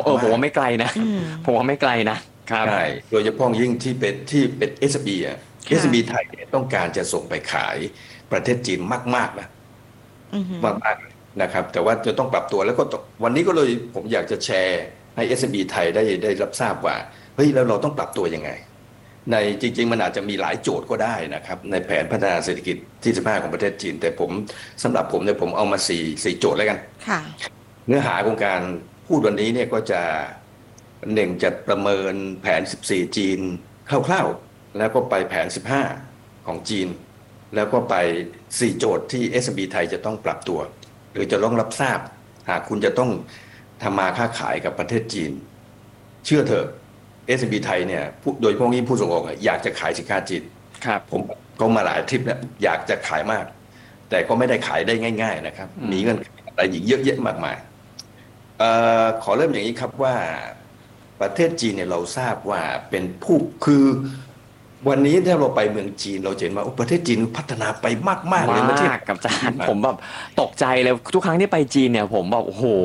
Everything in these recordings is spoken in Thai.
ผมมากว่าไม่ไกลนะผมว่าไม่ไกลนะครับใช่โดยเฉพาะยิ่งที่เป็น SME อ่ะค่ะ SME ไทยเนี่ยต้องการจะส่งไปขายประเทศจีนมากๆนะอือหือมากๆนะครับแต่ว่าจะต้องปรับตัวแล้วก็ต้องวันนี้ก็เลยผมอยากจะแชร์ให้ SME ไทยได้รับทราบว่าเฮ้ยแล้วเราต้องปรับตัวยังไงในจริงๆมันอาจจะมีหลายโจทย์ก็ได้นะครับในแผนพัฒนาเศรษฐกิจที่15ของประเทศจีนแต่ผมสำหรับผมเนี่ยผมเอามาสี่โจทย์แล้วกันค่ะเนื้อหาของการพูดวันนี้เนี่ยก็จะหนึ่งจะประเมินแผน14จีนคร่าวๆแล้วก็ไปแผน15ของจีนแล้วก็ไป4โจทย์ที่ SME ไทยจะต้องปรับตัวหรือจะต้องรับทราบหากคุณจะต้องทำมาค้าขายกับประเทศจีนเชื่อเถอะ SME ไทยเนี่ยโดยเฉพาะยิ่งผู้ส่งออกอยากจะขายสินค้าจีนครับผมก็มาหลายทริปเนี่ยอยากจะขายมากแต่ก็ไม่ได้ขายได้ง่ายๆนะครับมีเงื่อนไขอะไรอีกเยอะแยะมากมาย ขอเริ่มอย่างนี้ครับว่าประเทศจีนเนี่ยเราทราบว่าเป็นผู้คือวันนี้ถ้าเราไปเมืองจีนเราจะเห็นว่าโอ้ประเทศจีนพัฒนาไปมากๆเลยเมื่อเทียบมากกับอาจารย์ผมแบบตกใจเลยทุกครั้งที่ไปจีนเนี่ยผมแบบโอ้โห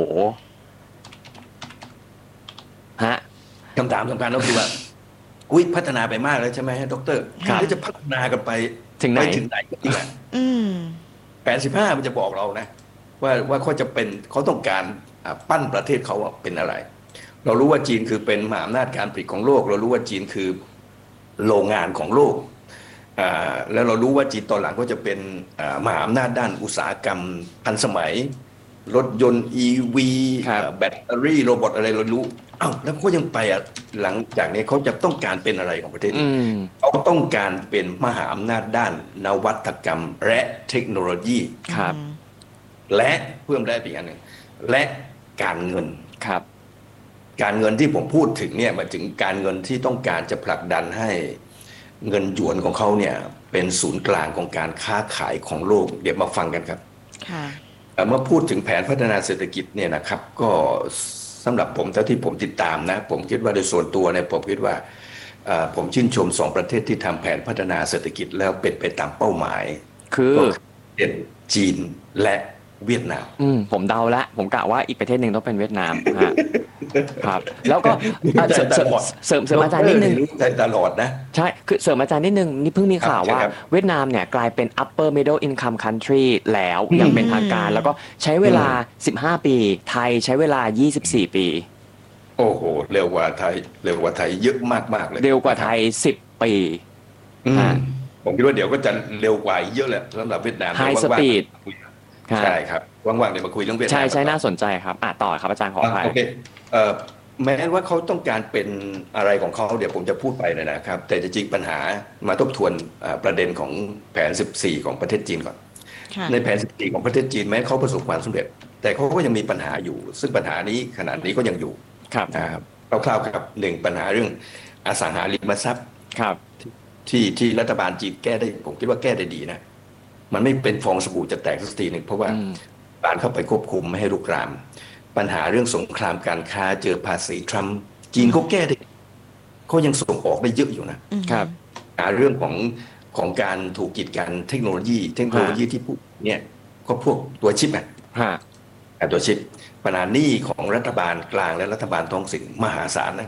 ฮะคำถามสำคัญก็คือว่าอุ้ยพัฒนาไปมากแล้วใช่ไหมฮะดรครับแล้วจะพัฒนากันไปถึงไหนถึงไหนจริงอ่ะอืมแผน15มันจะบอกเรานะว่าเขาจะเป็นเขาต้องการปั้นประเทศเขาเป็นอะไร เรารู้ว่าจีนคือเป็นมหาอำนาจการผลิตของโลกเรารู้ว่าจีนคือโรงงานของโลกแล้วเรารู้ว่าจีนตอนหลังก็จะเป็นมหาอำนาจด้านอุตสาหกรรมทันสมัยรถยนต์ EV ครับแบตเตอรี่โรบอทอะไรเรารู้อ้าวแล้วเขายังไปหลังจากนี้เขาจะต้องการเป็นอะไรของประเทศอืนี้มเขาต้องการเป็นมหาอำนาจด้านนวัตกรรมและเทคโนโลยีครับและเพิ่มได้อีกอันหนึ่งและการเงินครับการเงินที่ผมพูดถึงเนี่ยหมายถึงการเงินที่ต้องการจะผลักดันให้เงินหยวนของเขาเนี่ยเป็นศูนย์กลางของการค้าขายของโลกเดี๋ยวมาฟังกันครับค่ะเมื่อพูดถึงแผนพัฒนาเศรษฐกิจเนี่ยนะครับก็สำหรับผมเท่าที่ผมติดตามนะผมคิดว่าโดยส่วนตัวเนี่ยผมคิดว่าผมชื่นชม2 ประเทศที่ทำแผนพัฒนาเศรษฐกิจแล้วเป็นไปตามเป้าหมายคือก็คือประเทศจีนและเวียดนามผมเดาละผมกะว่าอีกประเทศหนึ่งต้องเป็นเวียดนามฮะครับแล้วก็เสริมอาจารย์นิดนึงรู้ใจตลอดนะใช่คือเสริมอาจารย์นิดนึงนี่เพิ่งมีข่าวว่าครับเวียดนามเนี่ยกลายเป็น upper middle income country แล้วอย่างเป็นทางการแล้วก็ใช้เวลา15ปีไทยใช้เวลา24ปีโอ้โหเร็วกว่าไทยเยอะมากๆเลยเร็วกว่าไทย10ปีอืมฮะผมคิดว่าเดี๋ยวก็จะเร็วกว่าอีกเยอะแหละสำหรับเวียดนาม high เดี๋ยวว่าง speed ๆคุยใช่ครับว่างๆเดี๋ยวมาคุยเรื่องเวียดใช่นามใช่น่าสนใจครับต่อครับอาจารย์ขออภัยโอเคเอ่อแม้ว่าเขาต้องการเป็นอะไรของเขาเดี๋ยวผมจะพูดไปเลยนะครับแต่จริงๆปัญหามาทบทวนประเด็นของแผน14ของประเทศจีนก่อนค่ะในแผน14ของประเทศจีนแม้เขาประสบความสำเร็จแต่เขาก็ยังมีปัญหาอยู่ซึ่งปัญหานี้ขนาดนี้ก็ยังอยู่ครับนะครับคร่าวๆครับหนึ่งปัญหาเรื่องอสังหาริมทรัพย์ครับที่รัฐบาลจีนแก้ได้ผมคิดว่าแก้ได้ดีนะมันไม่เป็นฟองสบู่จะแตกสักทีหนึ่งเพราะว่าการเข้าไปควบคุมไม่ให้ลุกรามปัญหาเรื่องสงครามการค้าเจอภาษีทรัมป์จีนเขาแก้ได้เขายังส่งออกได้เยอะอยู่นะครับเรื่องของการถูกกีดกันเทคโนโลยีที่พูดเนี่ยก็พวกตัวชิปอ่ะฮะตัวชิปปัญหาหนี้ของรัฐบาลกลางและรัฐบาลท้องถิ่นมหาศาลนะ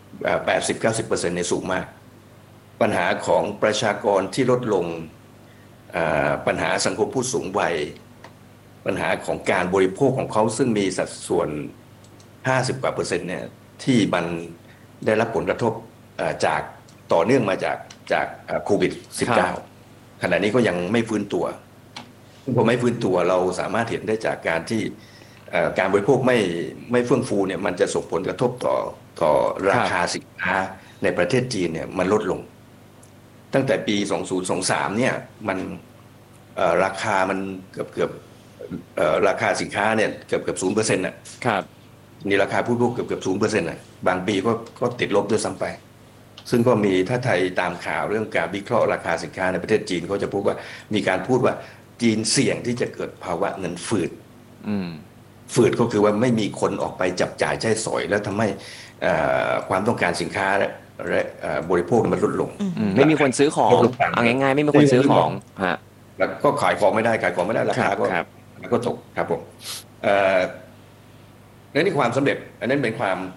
80-90%เนี่ยสูงมากปัญหาของประชากรที่ลดลงปัญหาสังคมผู้สูงวัยปัญหาของการบริโภคของเขาซึ่งมีสัดส่วน50 กว่าเปอร์เซ็นต์เนี่ยที่มันได้รับผลกระทบจากต่อเนื่องมาจากโควิด -19 ขณะนี้ก็ยังไม่ฟื้นตัวพอไม่ฟื้นตัวเราสามารถเห็นได้จากการที่การบริโภคไม่เฟื่องฟูเนี่ยมันจะส่งผลกระทบต่อราคาสินค้าในประเทศจีนเนี่ยมันลดลงตั้งแต่ปี2023เนี่ยมันราคามันเกือบราคาสินค้าเนี่ยเกือบ0%น่ะครับนี่ราคาผู้บริโภคเกือบ0%น่ะบางปีก็ติดลบด้วยซ้ำไปซึ่งก็มีถ้าไทยตามข่าวเรื่องการวิเคราะห์ราคาสินค้าในประเทศจีนเขาจะพูดว่ามีการพูดว่าจีนเสี่ยงที่จะเกิดภาวะเงินฝืดฝืดก็คือว่าไม่มีคนออกไปจับจ่ายใช้สอยแล้วทำให้ความต้องการสินค้าและบริโภคมันลดลงไม่มีคนซื้อของเอาง่ายๆไม่มีคนซื้อของฮะแล้วก็ขายของไม่ได้ราคาก็ตกครับผมและนี่ความสำเร็จอันนั้นเป็นความ